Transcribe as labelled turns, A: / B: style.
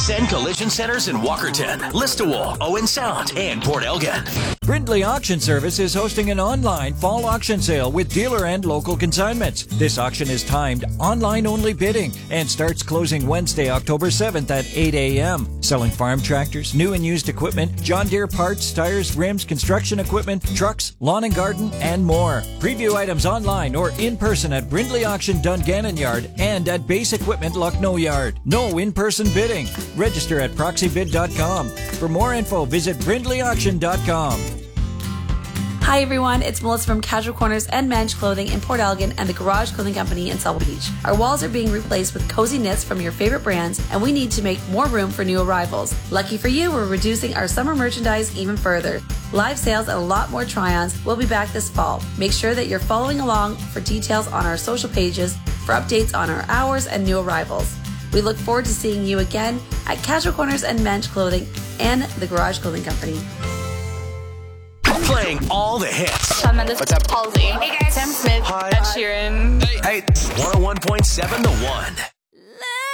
A: Sen Collision Centers in Walkerton, Listowel, Owen Sound, and Port Elgin.
B: Brindley Auction Service is hosting an online fall auction sale with dealer and local consignments. This auction is timed online-only bidding and starts closing Wednesday, October 7th at 8 a.m. Selling farm tractors, new and used equipment, John Deere parts, tires, rims, construction equipment, trucks, lawn and garden, and more. Preview items online or in person at Brindley Auction Dungannon Yard and at Base Equipment Lucknow Yard. No in-person bidding. Register at proxybid.com. For more info, visit brindleyauction.com.
C: Hi everyone, it's Melissa from Casual Corners and Men's Clothing in Port Elgin and the Garage Clothing Company in Silver Beach. Our walls are being replaced with cozy knits from your favorite brands, and we need to make more room for new arrivals. Lucky for you, we're reducing our summer merchandise even further. Live sales and a lot more try-ons will be back this fall. Make sure that you're following along for details on our social pages for updates on our hours and new arrivals. We look forward to seeing you again at Casual Corners and Men's Clothing and the Garage Clothing Company.
A: Playing all the hits.
D: Shawn Mendes. What's up? Halsey. Hey guys. Sam Smith.
A: Hi.
D: Ed Sheeran.
A: Hey. 101.7 The One.